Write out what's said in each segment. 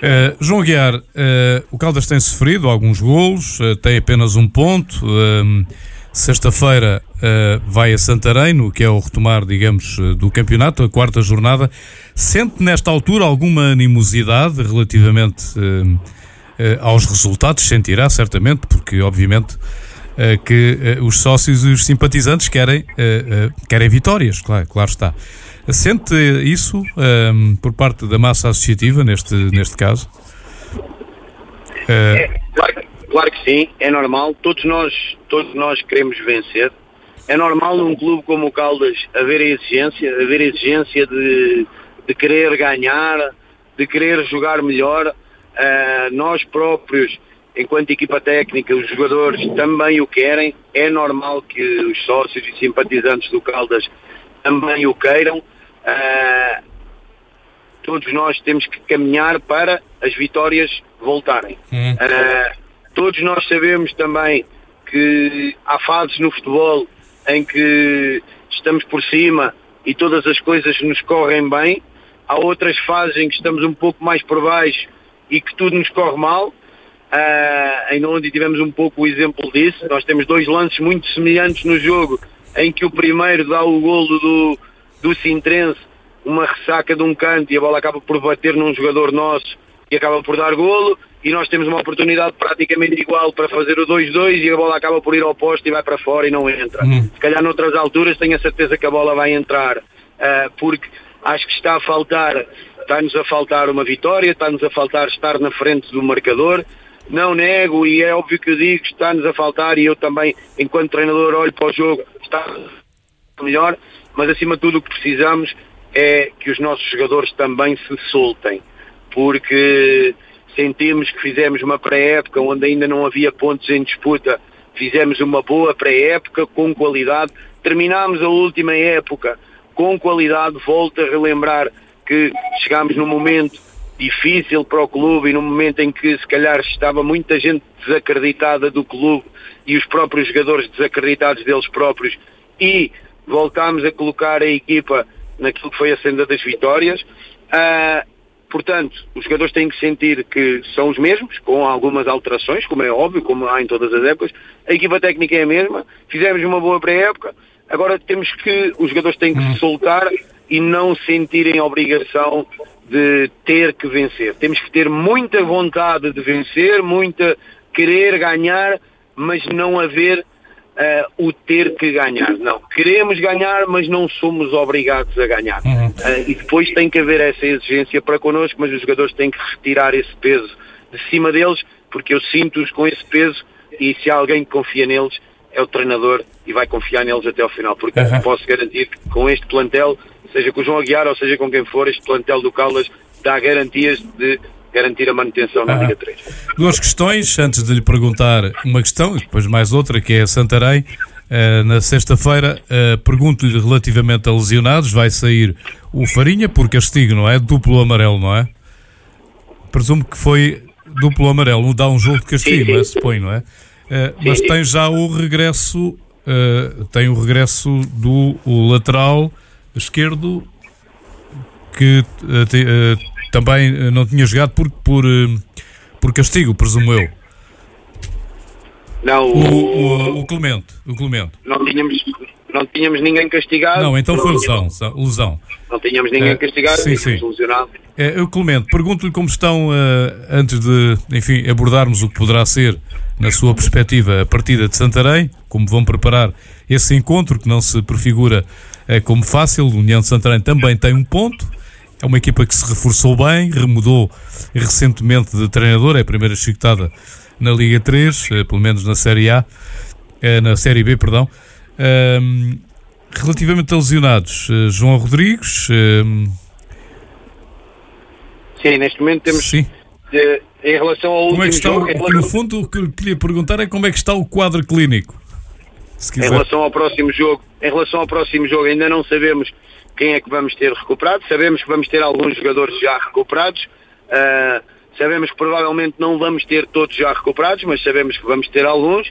João Aguiar, o Caldas tem sofrido alguns golos, tem apenas um ponto. Sexta-feira vai a Santarém, no que é o retomar, digamos, do campeonato, a quarta jornada. Sente nesta altura alguma animosidade relativamente aos resultados? Sentirá, certamente, porque obviamente que os sócios e os simpatizantes querem vitórias, claro está. Sente isso por parte da massa associativa neste caso? Claro que sim, é normal, todos nós queremos vencer. É normal num clube como o Caldas haver exigência de querer ganhar, de querer jogar melhor. Nós próprios, enquanto equipa técnica, os jogadores também o querem. É normal que os sócios e simpatizantes do Caldas também o queiram. Todos nós temos que caminhar para as vitórias voltarem. Todos nós sabemos também que há fases no futebol em que estamos por cima e todas as coisas nos correm bem. Há outras fases em que estamos um pouco mais por baixo e que tudo nos corre mal. Ainda ontem tivemos um pouco o exemplo disso. Nós temos dois lances muito semelhantes no jogo, em que o primeiro dá o golo do Sintrense, uma ressaca de um canto, e a bola acaba por bater num jogador nosso e acaba por dar golo, e nós temos uma oportunidade praticamente igual para fazer o 2-2 e a bola acaba por ir ao poste e vai para fora e não entra. Se calhar noutras alturas tenho a certeza que a bola vai entrar, porque acho que está-nos a faltar uma vitória, está-nos a faltar estar na frente do marcador. Não nego, e é óbvio que eu digo, está-nos a faltar, e eu também, enquanto treinador, olho para o jogo, está melhor, mas acima de tudo o que precisamos é que os nossos jogadores também se soltem, porque sentimos que fizemos uma pré-época onde ainda não havia pontos em disputa, fizemos uma boa pré-época com qualidade, terminámos a última época com qualidade. Volto a relembrar que chegámos num momento difícil para o clube e num momento em que se calhar estava muita gente desacreditada do clube e os próprios jogadores desacreditados deles próprios, e voltámos a colocar a equipa naquilo que foi a senda das vitórias. Portanto, os jogadores têm que sentir que são os mesmos, com algumas alterações, como é óbvio, como há em todas as épocas. A equipa técnica é a mesma, fizemos uma boa pré-época, agora os jogadores têm que se soltar e não sentirem a obrigação de ter que vencer. Temos que ter muita vontade de vencer, muita querer ganhar, mas não haver o ter que ganhar. Não, queremos ganhar, mas não somos obrigados a ganhar. E depois tem que haver essa exigência para connosco, mas os jogadores têm que retirar esse peso de cima deles, porque eu sinto-os com esse peso, e se há alguém que confia neles é o treinador, e vai confiar neles até ao final, porque posso garantir que com este plantel, seja com o João Aguiar ou seja com quem for, este plantel do Caldas dá garantias de garantir a manutenção na Liga 3. Duas questões, antes de lhe perguntar uma questão e depois mais outra, que é a Santarém. Na sexta-feira, pergunto-lhe relativamente a lesionados, vai sair o Farinha por castigo, não é? Duplo amarelo, não é? Presumo que foi duplo amarelo, dá um jogo de castigo, sim. Supõe, não é? Mas tem já o regresso, do lateral esquerdo, que também não tinha jogado por castigo, presumo eu. Não, o Clemente. Não tínhamos ninguém castigado. Não, então foi lesão. Não tínhamos ninguém castigado, sim. lesionado. O Clemente, pergunto-lhe como estão, antes de, enfim, abordarmos o que poderá ser, na sua perspectiva, a partida de Santarém, como vão preparar esse encontro, que não se prefigura como fácil. O União de Santarém também tem um ponto. É uma equipa que se reforçou bem, remudou recentemente de treinador, é a primeira chicotada na Liga 3, pelo menos na Série A, na Série B, perdão. Relativamente a lesionados, João Rodrigues... Sim, neste momento temos... Sim. Em relação ao último jogo... No fundo, o que eu queria perguntar é como é que está o quadro clínico. Em relação ao próximo jogo, ainda não sabemos quem é que vamos ter recuperado. Sabemos que vamos ter alguns jogadores já recuperados. Sabemos que provavelmente não vamos ter todos já recuperados, mas sabemos que vamos ter alguns.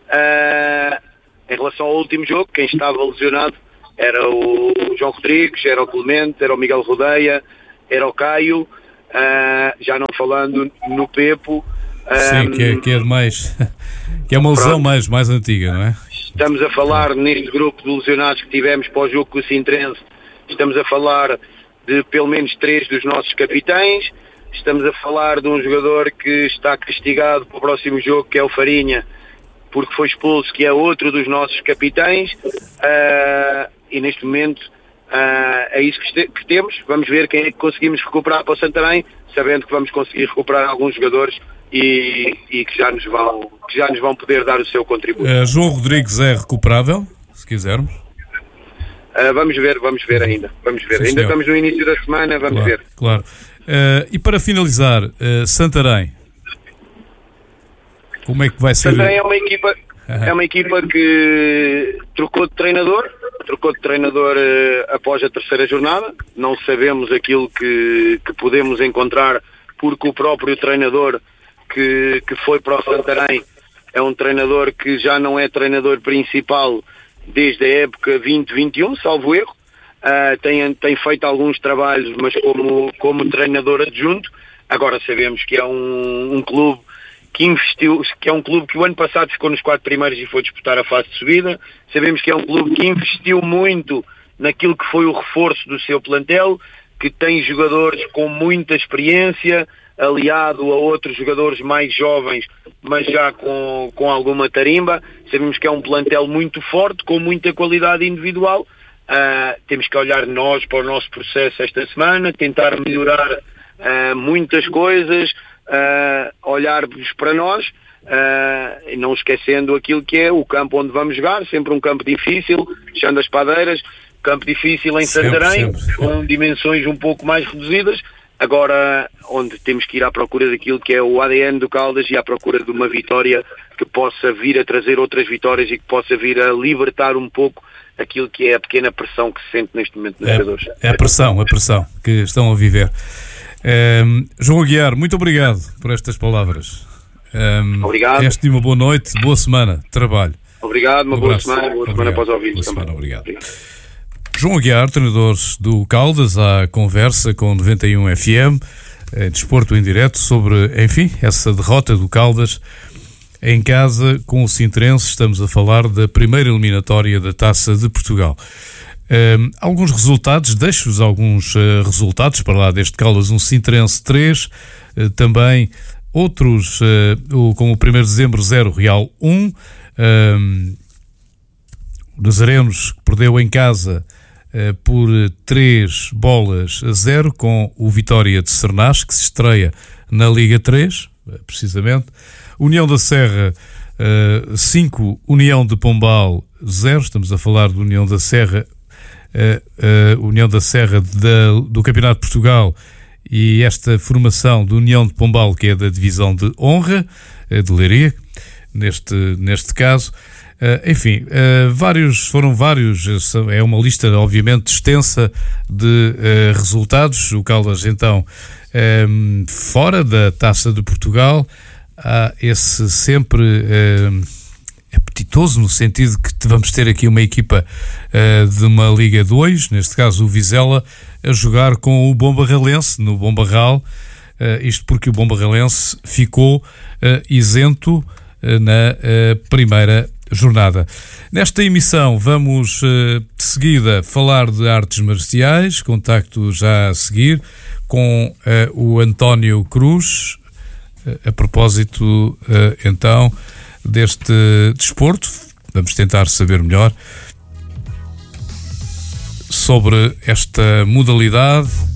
Em relação ao último jogo, quem estava lesionado era o João Rodrigues, era o Clemente, era o Miguel Rodeia, era o Caio. já não falando no Pepo. Sim, que é demais, que é uma lesão mais antiga, não é? Estamos a falar neste grupo de lesionados que tivemos para o jogo com o Sintrense, estamos a falar de pelo menos 3 dos nossos capitães, estamos a falar de um jogador que está castigado para o próximo jogo, que é o Farinha, porque foi expulso, que é outro dos nossos capitães, e neste momento é isso que temos. Vamos ver quem é que conseguimos recuperar para o Santarém, sabendo que vamos conseguir recuperar alguns jogadores e que já nos vão poder dar o seu contributo. João Rodrigues é recuperável, se quisermos? Vamos ver ainda. Sim, ainda estamos no início da semana, vamos ver. Claro. E para finalizar, Santarém, como é que vai ser? Santarém é uma equipa que trocou de treinador após a terceira jornada. Não sabemos aquilo que podemos encontrar, porque o próprio treinador que foi para o Santarém é um treinador que já não é treinador principal desde a época 2021, salvo erro. Tem feito alguns trabalhos, mas como treinador adjunto. Agora sabemos que é um clube que investiu, que é um clube que o ano passado ficou nos 4 primeiros e foi disputar a fase de subida. Sabemos que é um clube que investiu muito naquilo que foi o reforço do seu plantel, que tem jogadores com muita experiência, aliado a outros jogadores mais jovens, mas já com alguma tarimba. Sabemos que é um plantel muito forte, com muita qualidade individual. Temos que olhar nós para o nosso processo esta semana, tentar melhorar muitas coisas, olharmos para nós, e não esquecendo aquilo que é o campo onde vamos jogar, sempre um campo difícil, fechando as padeiras, campo difícil em Santarém, com dimensões um pouco mais reduzidas. Agora, onde temos que ir à procura daquilo que é o ADN do Caldas e à procura de uma vitória que possa vir a trazer outras vitórias e que possa vir a libertar um pouco aquilo que é a pequena pressão que se sente neste momento nos jogadores. É a pressão que estão a viver. João Aguiar, muito obrigado por estas palavras. Obrigado. Uma boa noite, boa semana de trabalho. Obrigado, uma boa semana para os ouvintes também. Obrigado. João Aguiar, treinador do Caldas, à conversa com 91 FM, desporto em direto, sobre, enfim, essa derrota do Caldas em casa com o Sintrense. Estamos a falar da primeira eliminatória da Taça de Portugal. Alguns resultados, deixo-vos alguns resultados para lá deste Caldas, um Sintrense 3, também outros, como o 1º de dezembro 0, Real 1, o Nazarenos perdeu em casa por 3-0 com o Vitória de Sernás, que se estreia na Liga 3, precisamente. União da Serra 5, União de Pombal 0, estamos a falar de União da Serra, do Campeonato de Portugal, e esta formação de União de Pombal, que é da Divisão de Honra, de Leiria, neste caso. Enfim, foram vários, é uma lista obviamente extensa de resultados. O Caldas então fora da Taça de Portugal, há esse sempre apetitoso, no sentido que vamos ter aqui uma equipa de uma Liga 2, neste caso o Vizela, a jogar com o Bombarralense no Bombarral, isto porque o Bombarralense ficou isento na primeira jornada. Nesta emissão vamos de seguida falar de artes marciais, contacto já a seguir com o António Cruz, a propósito então deste desporto. Vamos tentar saber melhor sobre esta modalidade